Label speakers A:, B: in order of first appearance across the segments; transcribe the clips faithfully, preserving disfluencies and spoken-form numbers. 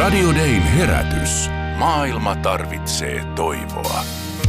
A: Radio Dayn herätys. Maailma tarvitsee toivoa.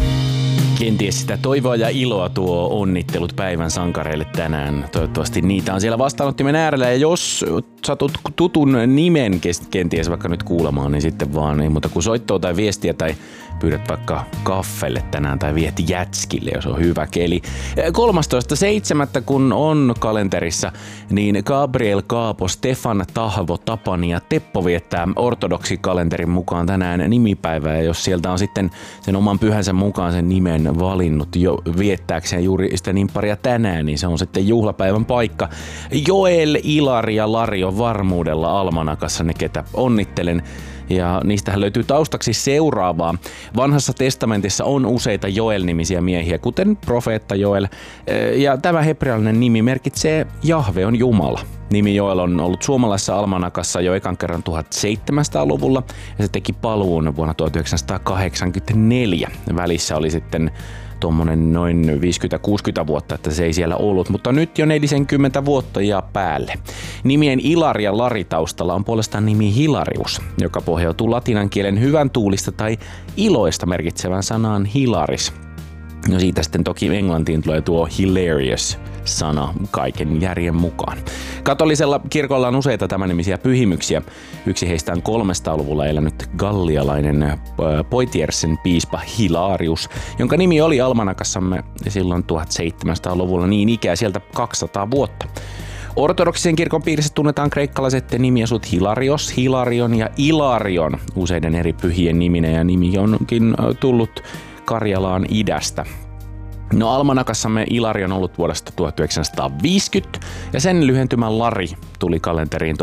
B: Kenties sitä toivoa ja iloa tuo onnittelut päivän sankareille tänään. Toivottavasti niitä on siellä vastaanottimen äärellä. Ja jos satut tutun nimen kenties vaikka nyt kuulemaan, niin sitten vaan ei muuta kuin soittoa tai viestiä tai pyydät vaikka kaffelle tänään tai viet jätskille, jos on hyvä keli. kolmastoista seitsemättä kun on kalenterissa, niin Gabriel Kaapo, Stefan Tahvo, Tapani ja Teppo viettää ortodoksikalenterin mukaan tänään nimipäivää. Ja jos sieltä on sitten sen oman pyhänsä mukaan sen nimen valinnut jo viettääkseen juuri sitä nimpparia tänään, niin se on sitten juhlapäivän paikka. Joel, Ilari ja Lari on varmuudella almanakassa ne, ketä onnittelen. Ja niistähän löytyy taustaksi seuraavaa. Vanhassa testamentissa on useita Joel-nimisiä miehiä, kuten profeetta Joel. Ja tämä hebrealainen nimi merkitsee Jahve on Jumala. Nimi Joel on ollut suomalaisessa almanakassa jo ekan kerran tuhatseitsemänsataaluvulla ja se teki paluun vuonna tuhatyhdeksänsataakahdeksankymmentäneljä. Välissä oli sitten tuommoinen noin viisikymmentä kuusikymmentä vuotta, että se ei siellä ollut, mutta nyt jo neljäkymmentä vuotta ja päälle. Nimien Ilari ja Lari taustalla on puolestaan nimi Hilarius, joka pohjautuu latinan kielen hyvän tuulista tai iloista merkitsevän sanaan hilaris. No siitä sitten toki englantiin tulee tuo hilarious-sana kaiken järjen mukaan. Katolisella kirkolla on useita tämän nimisiä pyhimyksiä. Yksi heistä on kolmesataaluvulla elänyt gallialainen Poitiersin piispa Hilarius, jonka nimi oli almanakassamme silloin tuhatseitsemänsataaluvulla niin ikää sieltä kaksisataa vuotta. Ortodoksisen kirkon piirissä tunnetaan kreikkalaiset nimiasut Hilarios, Hilarion ja Ilarion useiden eri pyhien niminä ja nimi onkin tullut Karjalaan idästä. No almanakassamme Ilari on ollut vuodesta tuhatyhdeksänsataaviisikymmentä ja sen lyhentymä Lari tuli kalenteriin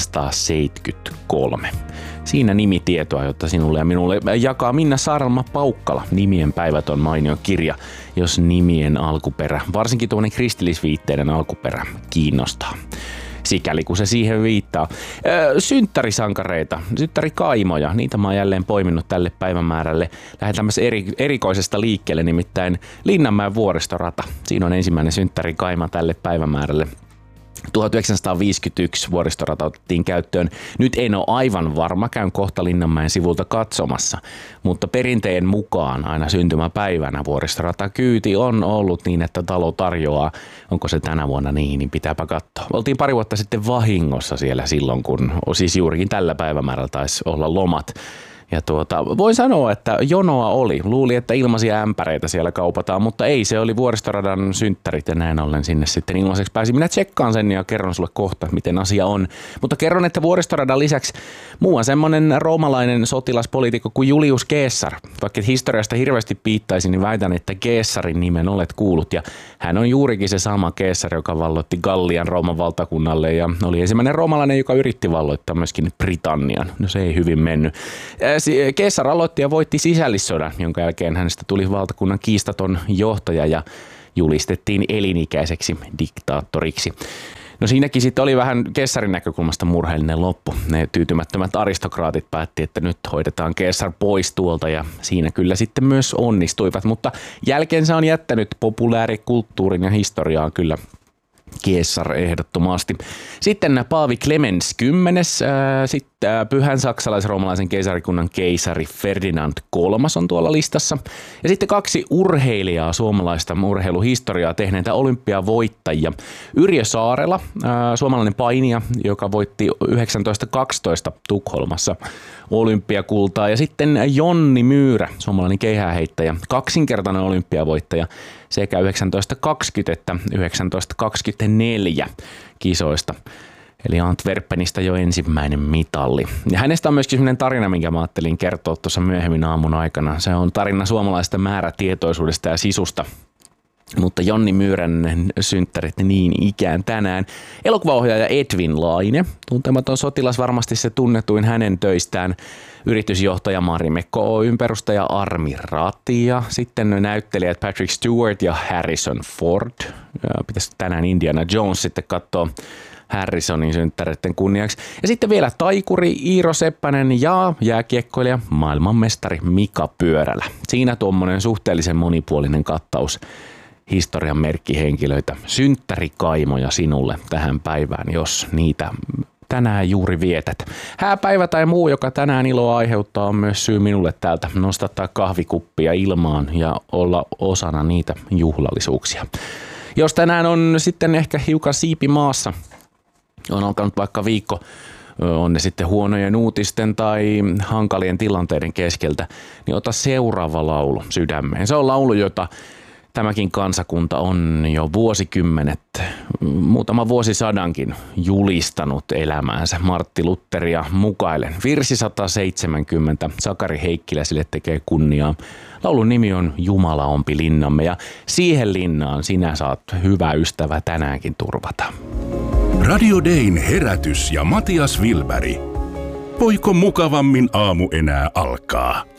B: tuhatyhdeksänsataaseitsemänkymmentäkolme. Siinä nimitietoa, jotta sinulle ja minulle jakaa Minna Saarelma Paukkala. Nimien päivät on mainio kirja, jos nimien alkuperä, varsinkin tuollainen kristillisviitteiden alkuperä, kiinnostaa. Sikäli kun se siihen viittaa. Öö, synttärisankareita, synttärikaimoja, niitä mä oon jälleen poiminut tälle päivämäärälle. Lähdetään eri, erikoisesta liikkeelle, nimittäin Linnanmäen vuoristorata. Siinä on ensimmäinen synttärikaima tälle päivämäärälle. tuhatyhdeksänsataaviisikymmentäyksi vuoristorata otettiin käyttöön. Nyt en ole aivan varma, käyn kohta Linnanmäen sivulta katsomassa, mutta perinteen mukaan aina syntymäpäivänä vuoristoratakyyti on ollut niin, että talo tarjoaa. Onko se tänä vuonna niin, niin pitääpä katsoa. Oltiin pari vuotta sitten vahingossa siellä silloin, kun siis juurikin tällä päivämäärällä taisi olla lomat. Ja tuota, voin sanoa, että jonoa oli. Luuli, että ilmaisia ämpäreitä siellä kaupataan, mutta ei. Se oli vuoristoradan synttärit ja näin ollen sinne sitten ilmaiseksi pääsin. Minä tsekkaan sen ja kerron sulle kohta, miten asia on. Mutta kerron, että vuoristoradan lisäksi muu semmoinen roomalainen sotilaspoliitikko kuin Julius Caesar. Vaikka historiasta hirveästi piittaisin, niin väitän, että Caesarin nimen olet kuullut. Ja hän on juurikin se sama Caesar, joka valloitti Gallian Rooman valtakunnalle ja oli ensimmäinen roomalainen, joka yritti valloittaa myöskin Britannian. No se ei hyvin mennyt. Caesar aloitti ja voitti sisällissodan, jonka jälkeen hänestä tuli valtakunnan kiistaton johtaja ja julistettiin elinikäiseksi diktaattoriksi. No siinäkin sitten oli vähän Caesarin näkökulmasta murheellinen loppu. Ne tyytymättömät aristokraatit päätti, että nyt hoidetaan Caesar pois tuolta ja siinä kyllä sitten myös onnistuivat, mutta jälkeensä on jättänyt populaarikulttuurin ja historiaa kyllä Caesar ehdottomasti. Sitten Paavi Clemens kymmenes, sitten pyhän saksalais-roomalaisen keisarikunnan keisari Ferdinand kolmas on tuolla listassa. Ja sitten kaksi urheilijaa suomalaista urheiluhistoriaa tehneitä olympiavoittajia. Yrjö Saarela, suomalainen painija, joka voitti yhdeksäntoista kaksitoista Tukholmassa olympiakultaa. Ja sitten Jonni Myyrä, suomalainen keihääheittäjä, kaksinkertainen olympiavoittaja sekä yhdeksäntoista kaksikymmentä että yhdeksäntoista kaksikymmentäneljä kisoista. Eli Antwerpenistä jo ensimmäinen mitalli. Ja hänestä on myöskin sellainen tarina, minkä mä ajattelin kertoa tuossa myöhemmin aamun aikana. Se on tarina suomalaisesta määrätietoisuudesta ja sisusta. Mutta Jonni Myyrän synttärit niin ikään tänään. Elokuvaohjaaja Edwin Laine, tuntematon sotilas, varmasti se tunnetuin hänen töistään. Yritysjohtaja Marimekko Oyn perustaja Armi Ratti ja sitten näyttelijät Patrick Stewart ja Harrison Ford. Pitäisi tänään Indiana Jones sitten katsoa Harrisonin synttäreiden kunniaksi. Ja sitten vielä taikuri Iiro Seppänen ja jääkiekkoilija maailmanmestari Mika Pyörälä. Siinä tuommoinen suhteellisen monipuolinen kattaus historian merkkihenkilöitä, synttärikaimoja sinulle tähän päivään, jos niitä tänään juuri vietät. Hääpäivä tai muu, joka tänään iloa aiheuttaa, on myös syy minulle täältä nostattaa kahvikuppia ilmaan ja olla osana niitä juhlallisuuksia. Jos tänään on sitten ehkä hiukan siipi maassa, on alkanut vaikka viikko, on ne sitten huonojen uutisten tai hankalien tilanteiden keskeltä, niin ota seuraava laulu sydämeen. Se on laulu, jota tämäkin kansakunta on jo vuosikymmenet, muutama vuosisadankin julistanut elämäänsä Martti Lutheria mukaillen. Virsi sata seitsemänkymmentä, Sakari Heikkilä sille tekee kunniaa. Laulun nimi on Jumala ompi linnamme ja siihen linnaan sinä saat, hyvä ystävä, tänäänkin turvata.
A: Radio Dayn herätys ja Matias Wilberg. Voiko mukavammin aamu enää alkaa?